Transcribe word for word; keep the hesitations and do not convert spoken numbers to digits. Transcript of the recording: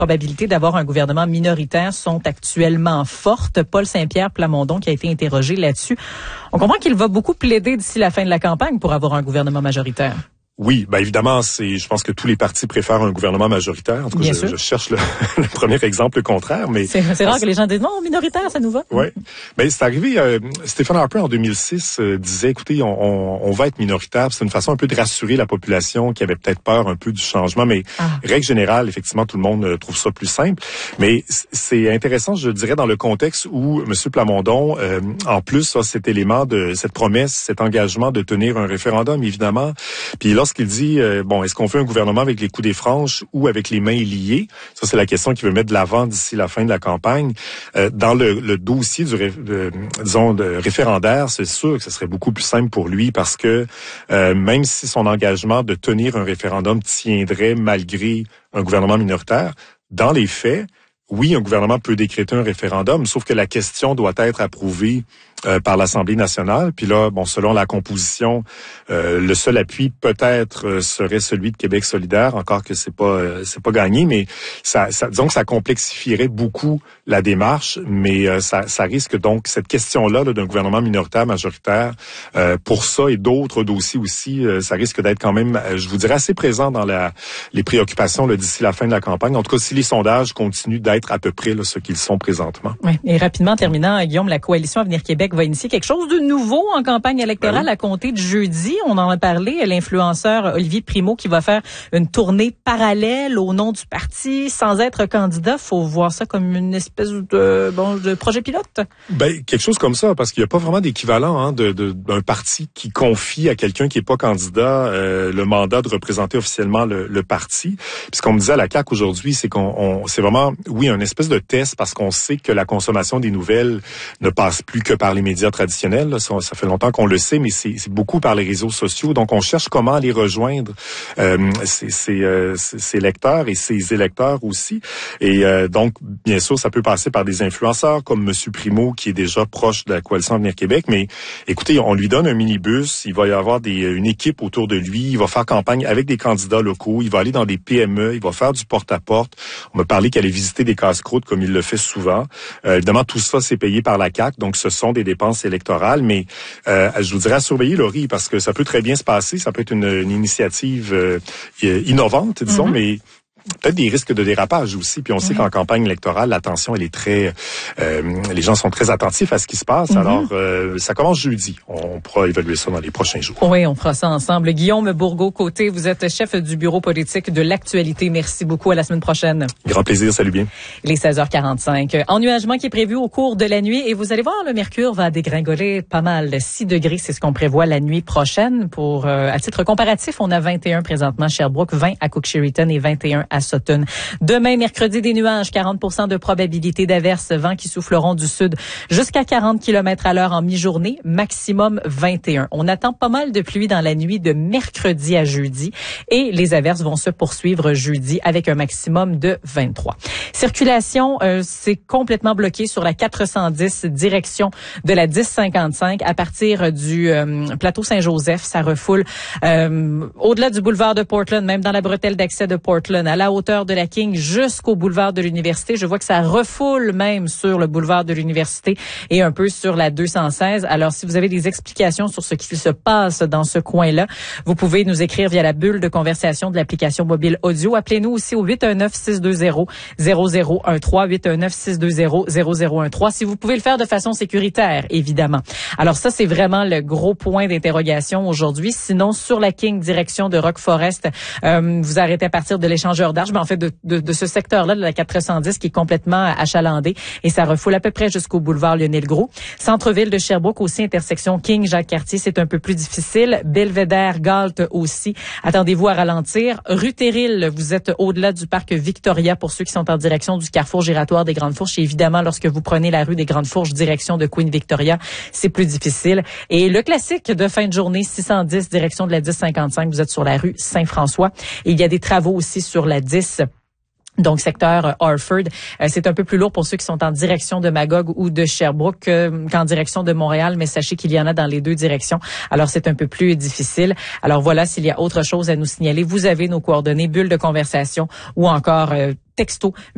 probabilités d'avoir un gouvernement minoritaire sont actuellement fortes. Paul Saint-Pierre Plamondon qui a été interrogé là-dessus. On comprend qu'il va beaucoup plaider d'ici la fin de la campagne pour avoir un gouvernement majoritaire. Oui, ben évidemment, c'est. Je pense que tous les partis préfèrent un gouvernement majoritaire. En tout cas, je, je cherche le, le premier exemple le contraire, mais c'est, c'est rare que les gens disent non, minoritaire, ça nous va. Oui, ben c'est arrivé. Euh, Stephen Harper en deux mille six euh, disait, écoutez, on, on, on va être minoritaire. C'est une façon un peu de rassurer la population qui avait peut-être peur un peu du changement, mais ah. règle générale, effectivement, tout le monde euh, trouve ça plus simple. Mais c'est intéressant, je dirais, dans le contexte où M. Plamondon, euh, en plus, a cet élément de cette promesse, cet engagement de tenir un référendum, évidemment. Puis lorsqu'il dit, euh, bon, est-ce qu'on fait un gouvernement avec les coups des franches ou avec les mains liées? Ça, c'est la question qu'il veut mettre de l'avant d'ici la fin de la campagne. Euh, dans le, le dossier du, ré, de, disons, de référendaire, c'est sûr que ce serait beaucoup plus simple pour lui parce que euh, même si son engagement de tenir un référendum tiendrait malgré un gouvernement minoritaire, dans les faits, oui, un gouvernement peut décréter un référendum, sauf que la question doit être approuvée Euh, par l'Assemblée nationale. Puis là, bon, selon la composition, euh, le seul appui peut-être euh, serait celui de Québec solidaire, encore que c'est pas euh, c'est pas gagné, mais ça, ça disons que ça complexifierait beaucoup la démarche, mais euh, ça, ça risque donc cette question-là là, d'un gouvernement minoritaire, majoritaire, euh, pour ça et d'autres dossiers aussi, euh, ça risque d'être quand même, euh, je vous dirais, assez présent dans la les préoccupations là, d'ici la fin de la campagne. En tout cas, si les sondages continuent d'être à peu près là, ce qu'ils sont présentement. Oui. Et rapidement, terminant, Guillaume, la coalition Avenir Québec va initier quelque chose de nouveau en campagne électorale à compter de jeudi. On en a parlé, l'influenceur Olivier Primo qui va faire une tournée parallèle au nom du parti sans être candidat. Faut voir ça comme une espèce de, bon, de projet pilote. Ben, quelque chose comme ça, parce qu'il n'y a pas vraiment d'équivalent hein, de, de, d'un parti qui confie à quelqu'un qui n'est pas candidat euh, le mandat de représenter officiellement le, le parti. Puis ce qu'on me disait à la C A Q aujourd'hui, c'est qu'on on, c'est vraiment, oui, un espèce de test parce qu'on sait que la consommation des nouvelles ne passe plus que par les médias traditionnels. Là. Ça, ça fait longtemps qu'on le sait, mais c'est, c'est beaucoup par les réseaux sociaux. Donc, on cherche comment aller rejoindre euh, ces, ces, euh, ces lecteurs et ces électeurs aussi. Et euh, donc, bien sûr, ça peut passer par des influenceurs comme M. Primo, qui est déjà proche de la coalition Avenir Québec. Mais écoutez, on lui donne un minibus, il va y avoir des, une équipe autour de lui, il va faire campagne avec des candidats locaux, il va aller dans des P M E, il va faire du porte-à-porte. On m'a parlé qu'elle allait visiter des casse-croûtes comme il le fait souvent. Euh, évidemment, tout ça, c'est payé par la C A Q, donc ce sont des dépenses électorales, mais euh, je vous dirais à surveiller, Laurie, parce que ça peut très bien se passer, ça peut être une, une initiative euh, innovante, disons, mm-hmm. mais peut-être des risques de dérapage aussi. Puis on sait mmh. qu'en campagne électorale, l'attention, elle est très... Euh, les gens sont très attentifs à ce qui se passe. Mmh. Alors, euh, ça commence jeudi. On pourra évaluer ça dans les prochains jours. Oui, on fera ça ensemble. Guillaume Bourgault-Côté, vous êtes chef du bureau politique de l'actualité. Merci beaucoup. À la semaine prochaine. Grand plaisir. Salut bien. Il est seize heures quarante-cinq. Ennuagement qui est prévu au cours de la nuit. Et vous allez voir, le mercure va dégringoler pas mal. six degrés, c'est ce qu'on prévoit la nuit prochaine. Pour euh, à titre comparatif, on a vingt et un présentement à Sherbrooke, vingt à Cook-Sheridan et vingt et un à Sutton. Demain, mercredi, des nuages, quarante pour cent de probabilité d'averses, vents qui souffleront du sud jusqu'à quarante kilomètres à l'heure en mi-journée, maximum vingt et un. On attend pas mal de pluie dans la nuit de mercredi à jeudi et les averses vont se poursuivre jeudi avec un maximum de vingt-trois. Circulation, euh, c'est complètement bloqué sur la quatre cent dix, direction de la dix cinquante-cinq à partir du euh, plateau Saint-Joseph. Ça refoule euh, au-delà du boulevard de Portland, même dans la bretelle d'accès de Portland, à la hauteur de la King jusqu'au boulevard de l'Université. Je vois que ça refoule même sur le boulevard de l'Université et un peu sur la deux cent seize. Alors, si vous avez des explications sur ce qui se passe dans ce coin-là, vous pouvez nous écrire via la bulle de conversation de l'application mobile audio. Appelez-nous aussi au huit un neuf, six deux zéro, zéro zéro un trois, huit un neuf, six deux zéro, zéro zéro un trois, si vous pouvez le faire de façon sécuritaire, évidemment. Alors ça, c'est vraiment le gros point d'interrogation aujourd'hui. Sinon, sur la King, direction de Rock Forest, euh, vous arrêtez à partir de l'échangeur d'Arche, mais en fait de, de, de ce secteur-là, de la quatre cent dix, qui est complètement achalandé, et ça refoule à peu près jusqu'au boulevard Lionel-Gros. Centre-ville de Sherbrooke aussi, intersection King-Jacques-Cartier, c'est un peu plus difficile. Belvédère-Galt aussi, attendez-vous à ralentir. Rue Terril, vous êtes au-delà du parc Victoria pour ceux qui sont en direction du carrefour giratoire des Grandes Fourches. Et évidemment, lorsque vous prenez la rue des Grandes Fourches, direction de Queen Victoria, c'est plus difficile. Et le classique de fin de journée, six cent dix, direction de la dix cinquante-cinq, vous êtes sur la rue Saint-François. Et il y a des travaux aussi sur la dix. Donc, secteur euh, Harford, euh, c'est un peu plus lourd pour ceux qui sont en direction de Magog ou de Sherbrooke euh, qu'en direction de Montréal, mais sachez qu'il y en a dans les deux directions. Alors, c'est un peu plus difficile. Alors, voilà, s'il y a autre chose à nous signaler, vous avez nos coordonnées, bulle de conversation ou encore euh, texto